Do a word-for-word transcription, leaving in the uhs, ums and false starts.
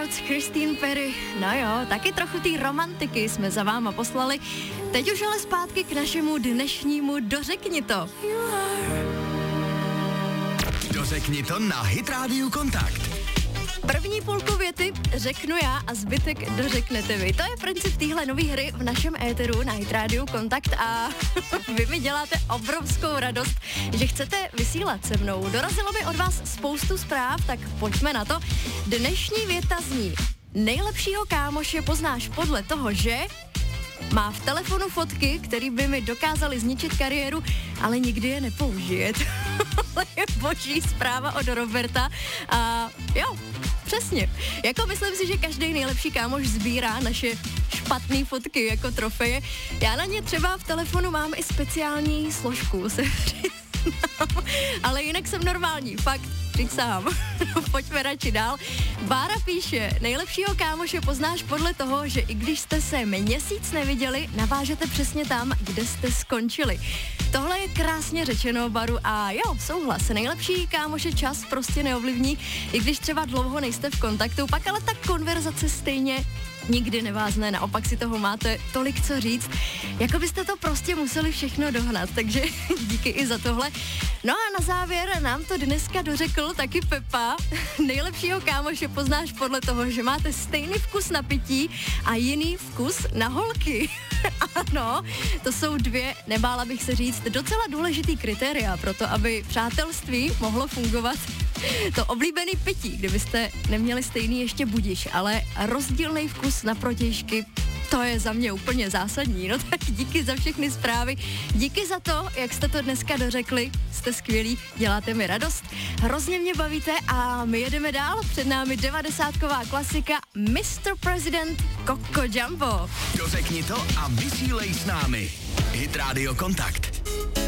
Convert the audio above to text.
Clouds, Christine Perry. No jo, taky trochu té romantiky jsme za váma poslali. Teď už ale zpátky k našemu dnešnímu Dořekni to. Dořekni to na Hit Radio Kontakt. První půlku věty řeknu já a zbytek dořeknete vy. To je princip téhle nové hry v našem éteru na Hit Radio Kontakt a vy mi děláte obrovskou radost, že chcete vysílat se mnou. Dorazilo mi od vás spoustu zpráv, tak pojďme na to. Dnešní věta zní: nejlepšího kámoše poznáš podle toho, že má v telefonu fotky, které by mi dokázaly zničit kariéru, ale nikdy je nepoužije. To je boží zpráva od Roberta a jo, přesně. Jako myslím si, že každý nejlepší kámoš sbírá naše špatné fotky jako trofeje. Já na ně třeba v telefonu mám i speciální složku, se přiznám. Ale jinak jsem normální, fakt, přijď sám. Pojďme radši dál. Bára píše: nejlepšího kámoše poznáš podle toho, že i když jste se měsíc neviděli, navážete přesně tam, kde jste skončili. Tohle je krásně řečeno, Baru, a jo, souhlas. Nejlepší kámoše čas prostě neovlivní, i když třeba dlouho nejste v kontaktu, pak ale ta konverzace stejně nikdy nevázne, naopak si toho máte tolik co říct, jako byste to prostě museli všechno dohnat, takže díky i za tohle. No a na závěr nám to dneska dořekl taky Pepa. Nejlepšího kámoše poznáš podle toho, že máte stejný vkus na pití a jiný vkus na holky. Ano, to jsou dvě, nebála bych se říct, docela důležitý kritéria pro to, aby přátelství mohlo fungovat. To oblíbený pití, kdybyste neměli stejný, ještě budiš, ale rozdílný vkus na protějšky, to je za mě úplně zásadní. No tak díky za všechny zprávy, díky za to, jak jste to dneska dořekli, jste skvělí, děláte mi radost, hrozně mě bavíte a my jedeme dál, před námi devadesátková klasika mister President Coco Jumbo. Dořekni to a vysílej s námi. Hit Radio Kontakt.